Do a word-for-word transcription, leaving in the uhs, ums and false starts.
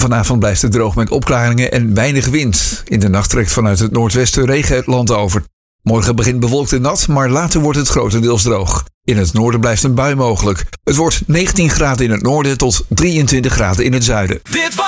Vanavond blijft het droog met opklaringen en weinig wind. In de nacht trekt vanuit het noordwesten regen het land over. Morgen begint bewolkt en nat, maar later wordt het grotendeels droog. In het noorden blijft een bui mogelijk. Het wordt negentien graden in het noorden tot drieëntwintig graden in het zuiden. Dit was